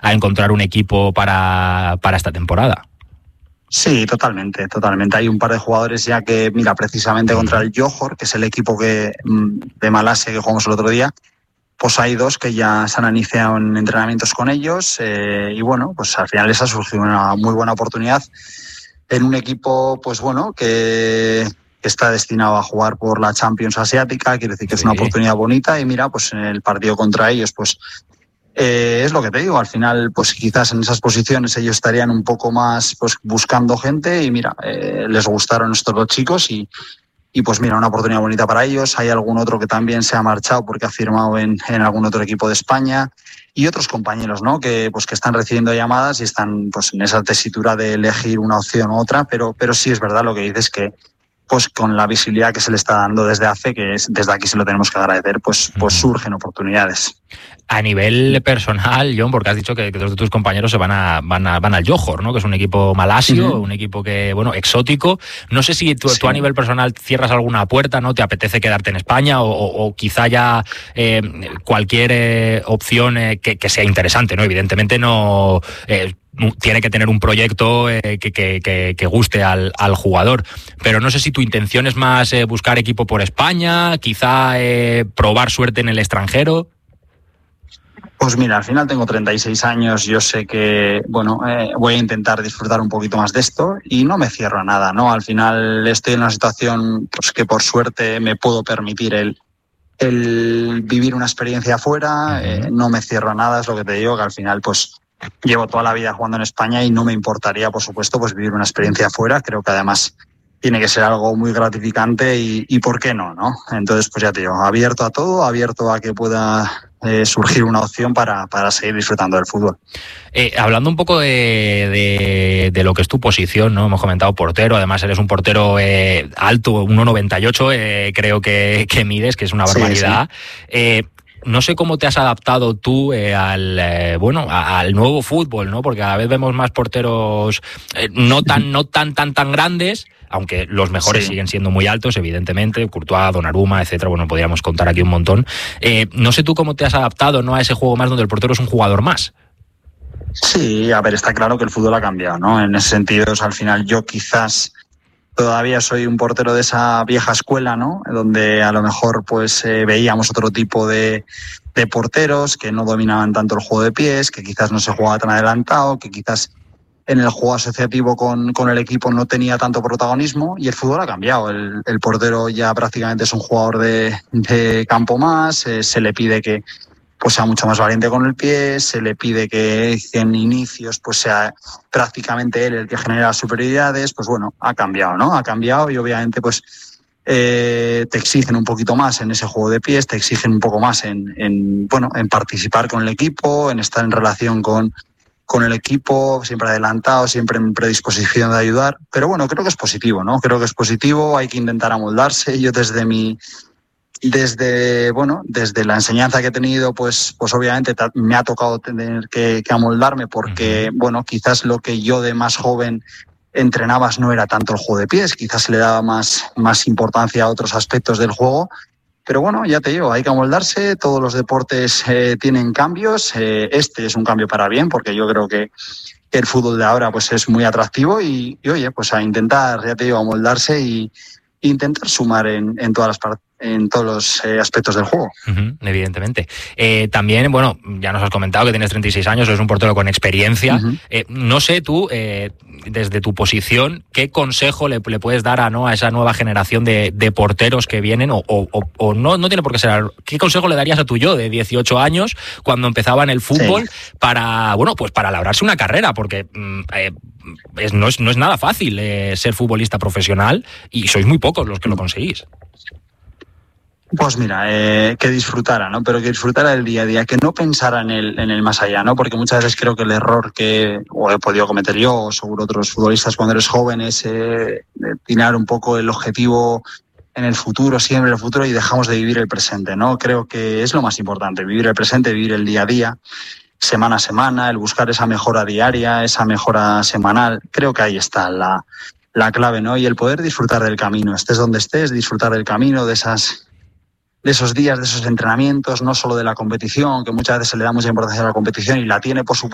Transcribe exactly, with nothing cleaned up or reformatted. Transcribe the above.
a encontrar un equipo para, para esta temporada. Sí, totalmente, totalmente. Hay un par de jugadores ya que, mira, precisamente contra el Johor, que es el equipo que de Malasia que jugamos el otro día, pues hay dos que ya se han iniciado en entrenamientos con ellos eh, y bueno, pues al final les ha surgido una muy buena oportunidad en un equipo, pues bueno, que, que está destinado a jugar por la Champions Asiática, quiere decir que sí. Es una oportunidad bonita y mira, pues en el partido contra ellos, pues Eh, es lo que te digo, al final pues quizás en esas posiciones ellos estarían un poco más pues buscando gente y mira, eh, les gustaron estos dos chicos y, y pues mira, una oportunidad bonita para ellos. Hay algún otro que también se ha marchado porque ha firmado en, en algún otro equipo de España y otros compañeros, ¿no? Que pues que están recibiendo llamadas y están pues en esa tesitura de elegir una opción u otra, pero, pero sí es verdad lo que dices que pues con la visibilidad que se le está dando desde A C E, que es, desde aquí se lo tenemos que agradecer, pues, pues surgen oportunidades. A nivel personal, John, porque has dicho que, que dos de tus compañeros se van a van a, van al Johor, ¿no? Que es un equipo malasio, uh-huh. un equipo que, bueno, exótico. No sé si tú, sí. tú a nivel personal cierras alguna puerta, ¿no? ¿Te apetece quedarte en España o, o, o quizá ya eh, cualquier eh, opción eh, que, que sea interesante, ¿no? Evidentemente no... Eh, tiene que tener un proyecto eh, que, que, que, que guste al, al jugador, pero no sé si tu intención es más eh, buscar equipo por España, quizá eh, probar suerte en el extranjero. Pues mira, al final tengo treinta y seis años, yo sé que, bueno, eh, voy a intentar disfrutar un poquito más de esto y no me cierro a nada, ¿no? Al final estoy en una situación pues que por suerte me puedo permitir el, el vivir una experiencia afuera, uh-huh. eh, no me cierro a nada, es lo que te digo, que al final pues llevo toda la vida jugando en España y no me importaría, por supuesto, pues vivir una experiencia afuera. Creo que además tiene que ser algo muy gratificante y, y ¿por qué no, no? Entonces, pues ya te digo, abierto a todo, abierto a que pueda eh, surgir una opción para, para seguir disfrutando del fútbol. Eh, hablando un poco de, de, de lo que es tu posición, ¿no? Hemos comentado portero, además eres un portero eh, alto, uno noventa y ocho, eh, creo que, que mides, que es una barbaridad. Sí, sí. Eh, No sé cómo te has adaptado tú eh, al eh, bueno a, al nuevo fútbol, ¿no? Porque cada vez vemos más porteros eh, no tan no tan tan tan grandes, aunque los mejores sí. siguen siendo muy altos, evidentemente, Courtois, Donnarumma, etcétera. Bueno, podríamos contar aquí un montón. Eh, no sé tú cómo te has adaptado, ¿no? A ese juego más donde el portero es un jugador más. Sí, a ver, está claro que el fútbol ha cambiado, ¿no? En ese sentido, al final yo quizás todavía soy un portero de esa vieja escuela, ¿no? Donde a lo mejor pues eh, veíamos otro tipo de, de porteros que no dominaban tanto el juego de pies, que quizás no se jugaba tan adelantado, que quizás en el juego asociativo con, con el equipo no tenía tanto protagonismo y el fútbol ha cambiado. El, el portero ya prácticamente es un jugador de, de campo más, eh, se le pide que pues sea mucho más valiente con el pie, se le pide que en inicios pues sea prácticamente él el que genera superioridades, pues bueno, ha cambiado, ¿no? Ha cambiado y obviamente pues eh, te exigen un poquito más en ese juego de pies, te exigen un poco más en, en bueno, en participar con el equipo, en estar en relación con, con el equipo, siempre adelantado, siempre en predisposición de ayudar, pero bueno, creo que es positivo, ¿no? Creo que es positivo, hay que intentar amoldarse. Yo desde mi Desde bueno, desde la enseñanza que he tenido, pues, pues obviamente me ha tocado tener que, que amoldarme porque, uh-huh. bueno, quizás lo que yo de más joven entrenabas no era tanto el juego de pies, quizás se le daba más, más importancia a otros aspectos del juego. Pero bueno, ya te digo, hay que amoldarse, todos los deportes eh, tienen cambios, eh, este es un cambio para bien porque yo creo que el fútbol de ahora pues es muy atractivo y, y oye, pues a intentar, ya te digo, amoldarse y intentar sumar en, en todas las partes, en todos los eh, aspectos del juego. Uh-huh, evidentemente. Eh, también, bueno, ya nos has comentado que tienes treinta y seis años, eres un portero con experiencia. Uh-huh. Eh, no sé tú, eh, desde tu posición, ¿qué consejo le, le puedes dar a, ¿no? a esa nueva generación de, de porteros que vienen? O, o, o no, no tiene por qué ser... ¿Qué consejo le darías a tu yo de dieciocho años cuando empezaba en el fútbol sí. para, bueno, pues para labrarse una carrera? Porque eh, es, no, es, no es nada fácil eh, ser futbolista profesional y sois muy pocos los que lo conseguís. Pues mira, eh, que disfrutara, ¿no? Pero que disfrutara el día a día, que no pensara en el, en el más allá, ¿no? Porque muchas veces creo que el error que o he podido cometer yo, o seguro otros futbolistas cuando eres joven, es eh, tirar un poco el objetivo en el futuro, siempre el futuro, y dejamos de vivir el presente, ¿no? Creo que es lo más importante, vivir el presente, vivir el día a día, semana a semana, el buscar esa mejora diaria, esa mejora semanal. Creo que ahí está la, la clave, ¿no? Y el poder disfrutar del camino, estés donde estés, disfrutar del camino, de esas... de esos días, de esos entrenamientos, no solo de la competición, que muchas veces se le da mucha importancia a la competición y la tiene, por supuesto,